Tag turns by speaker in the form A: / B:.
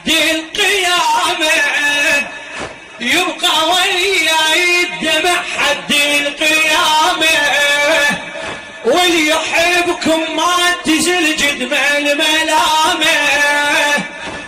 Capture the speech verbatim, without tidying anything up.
A: حد القيامة، يبقى وياي الدمع حد القيامة، واللي يحبكم ما تزل جدم الملامة.